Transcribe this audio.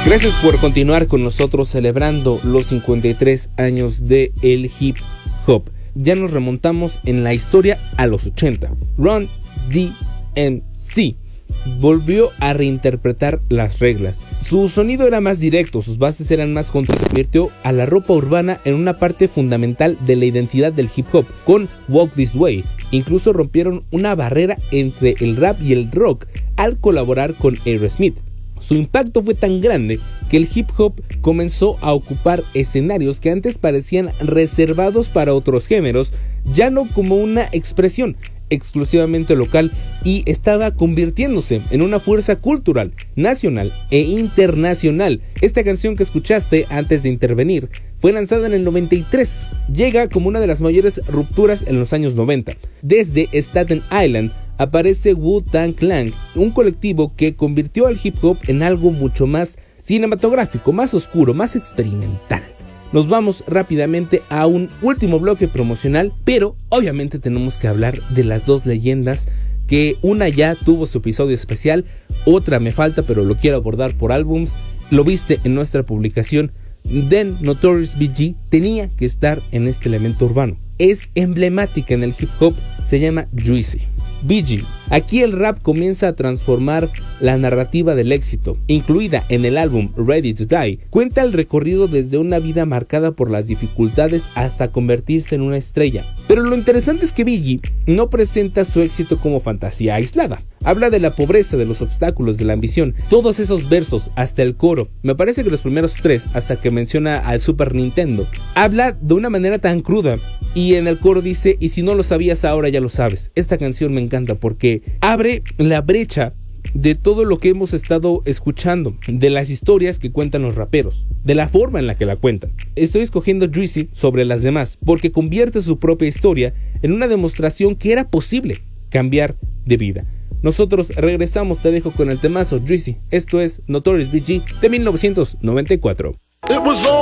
Gracias por continuar con nosotros celebrando los 53 años de el hip hop. Ya nos remontamos en la historia a los 80. Run DMC volvió a reinterpretar las reglas. Su sonido era más directo, sus bases eran más contentas. Convirtió a la ropa urbana en una parte fundamental de la identidad del hip hop con Walk This Way. Incluso rompieron una barrera entre el rap y el rock al colaborar con Aerosmith. Su impacto fue tan grande que el hip hop comenzó a ocupar escenarios que antes parecían reservados para otros géneros, ya no como una expresión exclusivamente local, y estaba convirtiéndose en una fuerza cultural, nacional e internacional. Esta canción que escuchaste antes de intervenir fue lanzada en el 93. Llega como una de las mayores rupturas en los años 90. Desde Staten Island aparece Wu-Tang Clan, un colectivo que convirtió al hip hop en algo mucho más cinematográfico, más oscuro, más experimental. Nos vamos rápidamente a un último bloque promocional, pero obviamente tenemos que hablar de las dos leyendas, que una ya tuvo su episodio especial, otra me falta pero lo quiero abordar por álbums. Lo viste en nuestra publicación. Then Notorious B.I.G. tenía que estar en este elemento urbano. Es emblemática en el hip hop, se llama Juicy. B.I.G. Aquí el rap comienza a transformar la narrativa del éxito, incluida en el álbum Ready to Die. Cuenta el recorrido desde una vida marcada por las dificultades hasta convertirse en una estrella. Pero lo interesante es que B.I.G. no presenta su éxito como fantasía aislada. Habla de la pobreza, de los obstáculos, de la ambición. Todos esos versos, hasta el coro, me parece que los primeros 3, hasta que menciona al Super Nintendo, habla de una manera tan cruda. Y en el coro dice: y si no lo sabías, ahora ya lo sabes. Esta canción me encanta porque abre la brecha de todo lo que hemos estado escuchando, de las historias que cuentan los raperos, de la forma en la que la cuentan. Estoy escogiendo Juicy sobre las demás porque convierte su propia historia en una demostración que era posible cambiar de vida. Nosotros regresamos, te dejo con el temazo Juicy. Esto es Notorious B.I.G. de 1994.